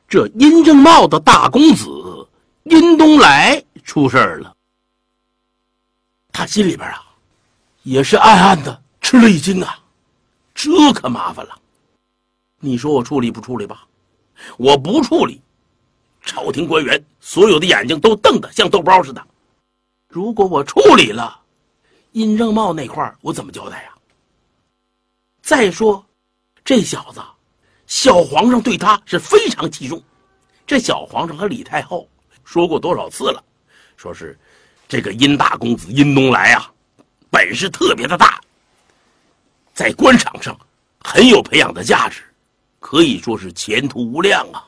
这殷正茂的大公子殷东来出事了。他心里边也是暗暗的吃了一惊啊，这可麻烦了。你说我处理不处理吧？我不处理，朝廷官员所有的眼睛都瞪得像豆包似的。如果我处理了，殷正茂那块我怎么交代呀？再说这小子小皇上对他是非常器重，这小皇上和李太后说过多少次了，说是这个殷大公子殷东来本事特别的大，在官场上很有培养的价值，可以说是前途无量啊。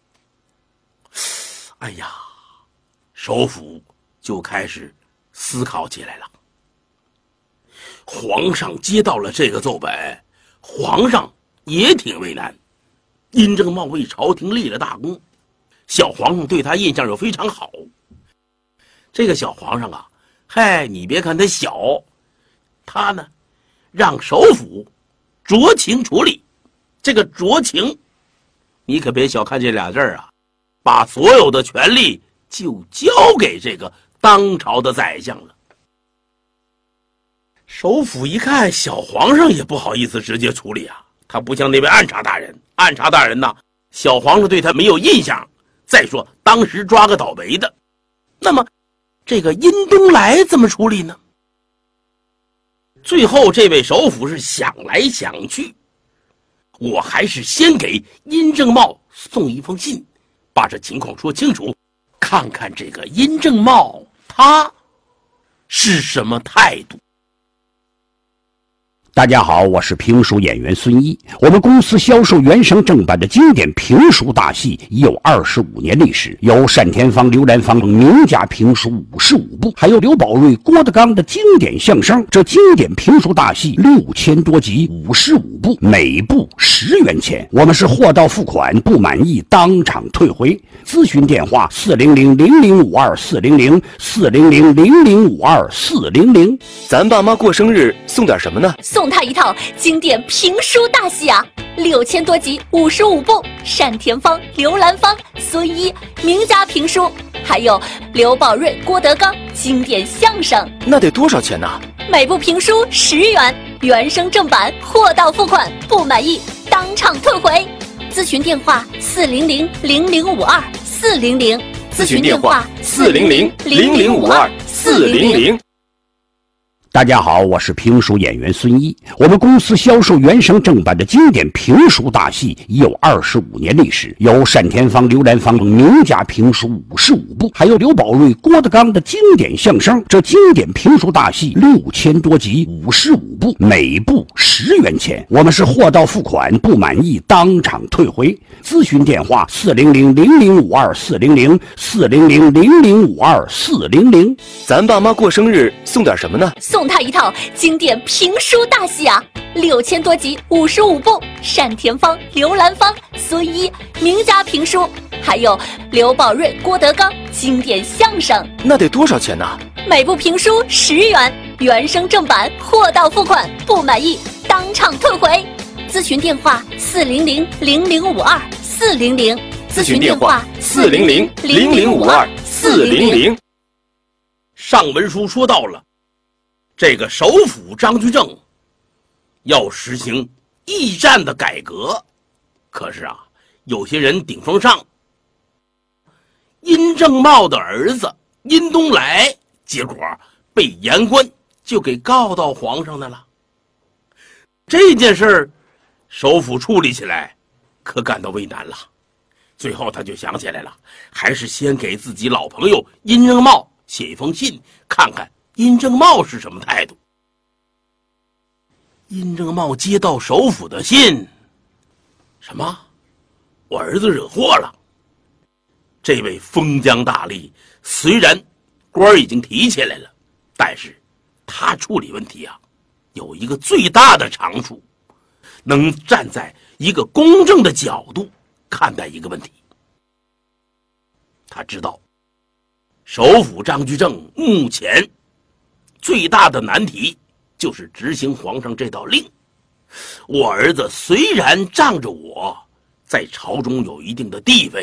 哎呀，首辅就开始思考起来了。皇上接到了这个奏本，皇上也挺为难。殷正茂为朝廷立了大功，小皇上对他印象又非常好。这个小皇上你别看他小，他呢让首辅酌情处理。这个酌情，你可别小看这俩字把所有的权力就交给这个当朝的宰相了。首辅一看小皇上也不好意思直接处理他不像那位按察大人，按察大人小皇上对他没有印象，再说当时抓个倒霉的。那么这个殷东来怎么处理呢？最后这位首辅是想来想去，我还是先给殷正茂送一封信，把这情况说清楚，看看这个殷正茂他是什么态度。 大家好，我是评书演员孙一。我们公司销售原声正版的经典评书大戏已有25年历史，有单田芳、刘兰芳名家评书55部，还有刘宝瑞、郭德纲的经典相声。这经典评书大戏6000多集，55部，每部10元钱。我们是货到付款，不满意当场退回。咨询电话400-0052-400，400-0052-400。 咱爸妈过生日送点什么呢？ 送他一套经典评书大戏6000多集，55部，单田芳、刘兰芳、孙一名家评书，还有刘宝瑞、郭德纲经典相声。 那得多少钱呢？ 每部评书10元，原声正版，货到付款，不满意当场退回。咨询电话400-0052-400， 咨询电话400-0052-400。 大家好，我是评书演员孙一。我们公司销售原声正版的经典评书大戏已有25年历史，有单田芳、刘兰芳名家评书55部，还有刘宝瑞、郭德纲的经典相声。这经典评书大戏6000多集，55部，每部10元钱。我们是货到付款，不满意当场退回。咨询电话400-0052-400， 400-0052-400。 咱爸妈过生日送点什么呢？ 送他一套经典评书大戏6000多集，55部，单田芳、刘兰芳、孙一名家评书，还有刘宝瑞、郭德纲经典相声。 那得多少钱呢？ 每部评书10元，原声正版，货到付款，不满意当场退回。咨询电话400-0052-400， 咨询电话400-0052-400。 上文书说到了这个首辅张居正要实行驿站的改革，可是有些人顶风上。殷正茂的儿子殷东来，结果被言官就给告到皇上的了。这件事首辅处理起来可感到为难了。最后他就想起来了，还是先给自己老朋友殷正茂写一封信，看看殷正茂是什么态度。殷正茂接到首辅的信，什么？我儿子惹祸了。这位封疆大吏虽然官已经提起来了，但是他处理问题有一个最大的长处，能站在一个公正的角度看待一个问题。他知道首辅张居正目前最大的难题就是执行皇上这道令。我儿子虽然仗着我在朝中有一定的地位，